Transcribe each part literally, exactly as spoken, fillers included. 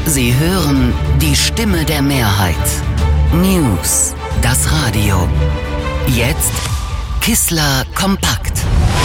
Sie hören die Stimme der Mehrheit. News, das Radio. Jetzt Kissler kompakt.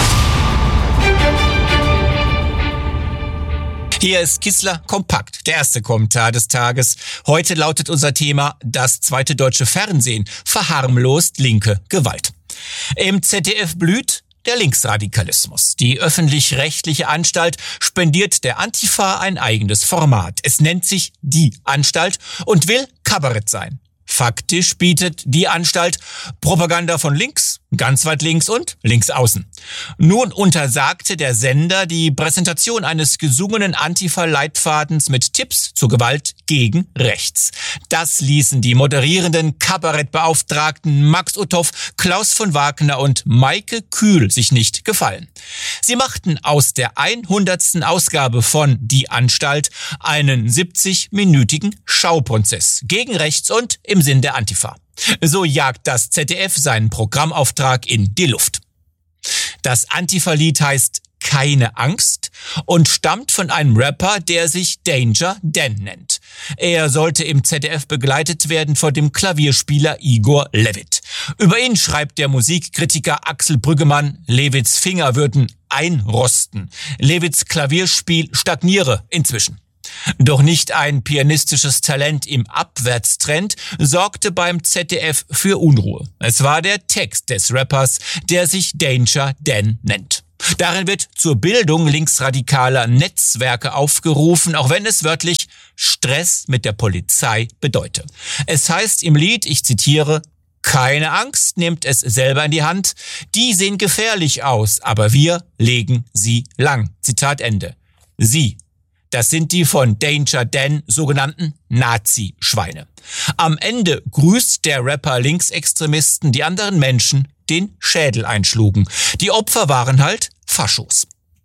Hier ist Kissler kompakt, der erste Kommentar des Tages. Heute lautet unser Thema: Das zweite deutsche Fernsehen verharmlost linke Gewalt. Im Z D F blüht der Linksradikalismus. Die öffentlich-rechtliche Anstalt spendiert der Antifa ein eigenes Format. Es nennt sich Die Anstalt und will Kabarett sein. Faktisch bietet die Anstalt Propaganda von links, ganz weit links und links außen. Nun untersagte der Sender die Präsentation eines gesungenen Antifa-Leitfadens mit Tipps zur Gewalt gegen rechts. Das ließen die moderierenden Kabarettbeauftragten Max Uthoff, Klaus von Wagner und Maike Kühl sich nicht gefallen. Sie machten aus der hundertsten Ausgabe von Die Anstalt einen siebzig-minütigen Schauprozess gegen rechts und im Sinn der Antifa. So jagt das Z D F seinen Programmauftrag in die Luft. Das Antifa-Lied heißt Keine Angst und stammt von einem Rapper, der sich Danger Dan nennt. Er sollte im Z D F begleitet werden von dem Klavierspieler Igor Levit. Über ihn schreibt der Musikkritiker Axel Brüggemann, Levits Finger würden einrosten. Levits Klavierspiel stagniere inzwischen. Doch nicht ein pianistisches Talent im Abwärtstrend sorgte beim Z D F für Unruhe. Es war der Text des Rappers, der sich Danger Dan nennt. Darin wird zur Bildung linksradikaler Netzwerke aufgerufen, auch wenn es wörtlich Stress mit der Polizei bedeute. Es heißt im Lied, ich zitiere: Keine Angst, nehmt es selber in die Hand. Die sehen gefährlich aus, aber wir legen sie lang. Zitat Ende. Sie. Das sind die von Danger Dan sogenannten Nazi-Schweine. Am Ende grüßt der Rapper Linksextremisten, die anderen Menschen den Schädel einschlugen. Die Opfer waren halt Faschos.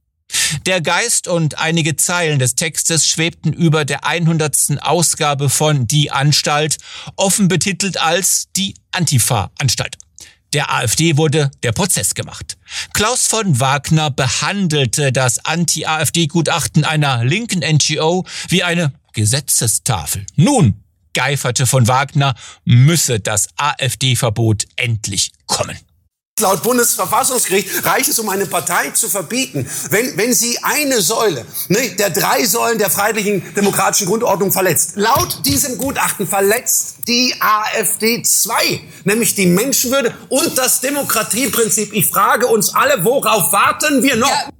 Der Geist und einige Zeilen des Textes schwebten über der hundertsten Ausgabe von Die Anstalt, offen betitelt als die Antifa-Anstalt. Der AfD wurde der Prozess gemacht. Klaus von Wagner behandelte das Anti-AfD-Gutachten einer linken N G O wie eine Gesetzestafel. Nun, geiferte von Wagner, müsse das AfD-Verbot endlich kommen. Laut Bundesverfassungsgericht reicht es, um eine Partei zu verbieten, wenn, wenn sie eine Säule, ne, der drei Säulen der freiheitlichen demokratischen Grundordnung verletzt. Laut diesem Gutachten verletzt die AfD zwei, nämlich die Menschenwürde und das Demokratieprinzip. Ich frage uns alle, worauf warten wir noch? Ja.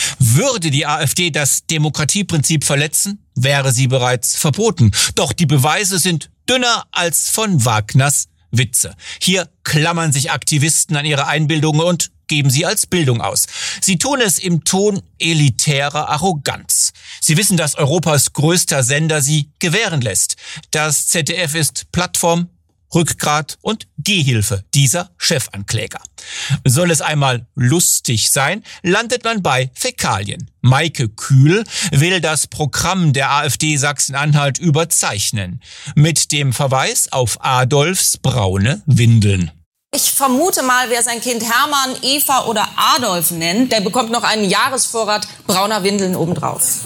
Würde die AfD das Demokratieprinzip verletzen, wäre sie bereits verboten. Doch die Beweise sind dünner als von Wagners Witze. Hier klammern sich Aktivisten an ihre Einbildungen und geben sie als Bildung aus. Sie tun es im Ton elitärer Arroganz. Sie wissen, dass Europas größter Sender sie gewähren lässt. Das Z D F ist Plattform, Rückgrat und Gehhilfe dieser Chefankläger. Soll es einmal lustig sein, landet man bei Fäkalien. Maike Kühl will das Programm der AfD Sachsen-Anhalt überzeichnen. Mit dem Verweis auf Adolfs braune Windeln. Ich vermute mal, wer sein Kind Hermann, Eva oder Adolf nennt, der bekommt noch einen Jahresvorrat brauner Windeln obendrauf.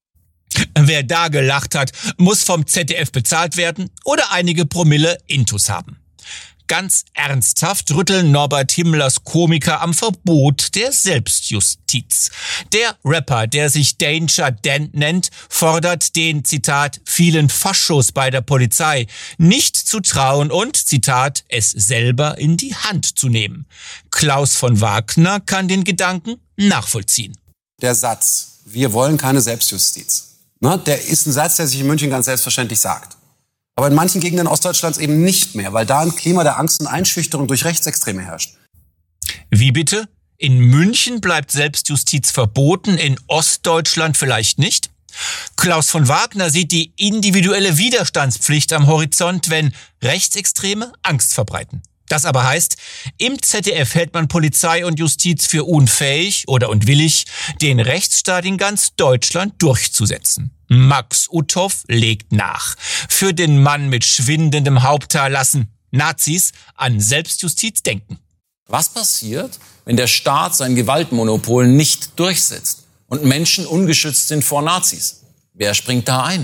Wer da gelacht hat, muss vom Z D F bezahlt werden oder einige Promille Intus haben. Ganz ernsthaft rütteln Norbert Himmlers Komiker am Verbot der Selbstjustiz. Der Rapper, der sich Danger Dan nennt, fordert den, Zitat, vielen Faschos bei der Polizei nicht zu trauen und, Zitat, es selber in die Hand zu nehmen. Klaus von Wagner kann den Gedanken nachvollziehen. Der Satz, wir wollen keine Selbstjustiz, ne, der ist ein Satz, der sich in München ganz selbstverständlich sagt. Aber in manchen Gegenden Ostdeutschlands eben nicht mehr, weil da ein Klima der Angst und Einschüchterung durch Rechtsextreme herrscht. Wie bitte? In München bleibt Selbstjustiz verboten, in Ostdeutschland vielleicht nicht? Klaus von Wagner sieht die individuelle Widerstandspflicht am Horizont, wenn Rechtsextreme Angst verbreiten. Das aber heißt, im Z D F hält man Polizei und Justiz für unfähig oder unwillig, den Rechtsstaat in ganz Deutschland durchzusetzen. Max Uthoff legt nach. Für den Mann mit schwindendem Haupthaar lassen Nazis an Selbstjustiz denken. Was passiert, wenn der Staat sein Gewaltmonopol nicht durchsetzt und Menschen ungeschützt sind vor Nazis? Wer springt da ein?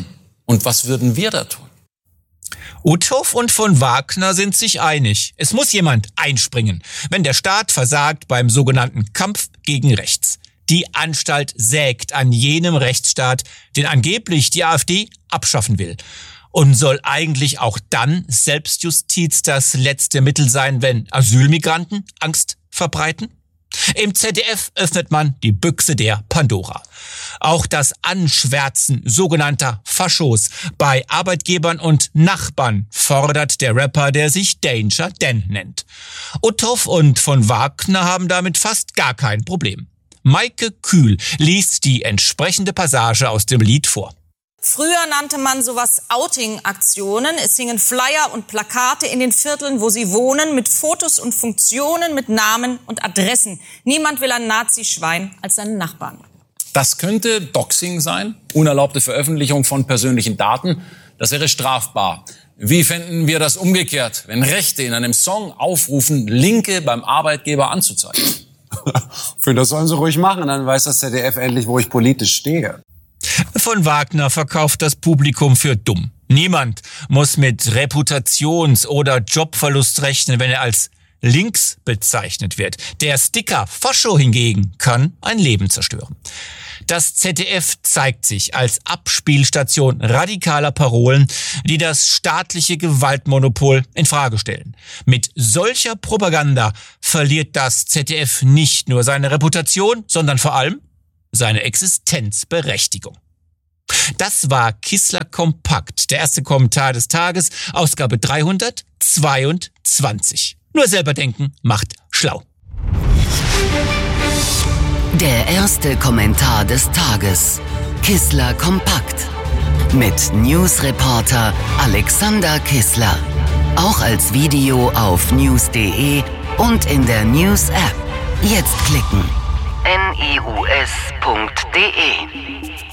Und was würden wir da tun? Uthoff und von Wagner sind sich einig. Es muss jemand einspringen, wenn der Staat versagt beim sogenannten Kampf gegen Rechts. Die Anstalt sägt an jenem Rechtsstaat, den angeblich die AfD abschaffen will. Und soll eigentlich auch dann Selbstjustiz das letzte Mittel sein, wenn Asylmigranten Angst verbreiten? Im Z D F öffnet man die Büchse der Pandora. Auch das Anschwärzen sogenannter Faschos bei Arbeitgebern und Nachbarn fordert der Rapper, der sich Danger Dan nennt. Uthoff und von Wagner haben damit fast gar kein Problem. Maike Kühl liest die entsprechende Passage aus dem Lied vor. Früher nannte man sowas Outing-Aktionen. Es hingen Flyer und Plakate in den Vierteln, wo sie wohnen, mit Fotos und Funktionen, mit Namen und Adressen. Niemand will ein Nazi-Schwein als seinen Nachbarn. Das könnte Doxing sein, unerlaubte Veröffentlichung von persönlichen Daten. Das wäre strafbar. Wie fänden wir das umgekehrt, wenn Rechte in einem Song aufrufen, Linke beim Arbeitgeber anzuzeigen? Für das sollen sie ruhig machen, dann weiß das Z D F endlich, wo ich politisch stehe. Von Wagner verkauft das Publikum für dumm. Niemand muss mit Reputations- oder Jobverlust rechnen, wenn er als links bezeichnet wird. Der Sticker Fascho hingegen kann ein Leben zerstören. Das Z D F zeigt sich als Abspielstation radikaler Parolen, die das staatliche Gewaltmonopol in Frage stellen. Mit solcher Propaganda verliert das Z D F nicht nur seine Reputation, sondern vor allem seine Existenzberechtigung. Das war Kissler Kompakt, der erste Kommentar des Tages, Ausgabe dreihundertzweiundzwanzig. Nur selber denken macht schlau. Der erste Kommentar des Tages. Kissler Kompakt. Mit Newsreporter Alexander Kissler. Auch als Video auf news punkt de und in der News-App. Jetzt klicken. news punkt de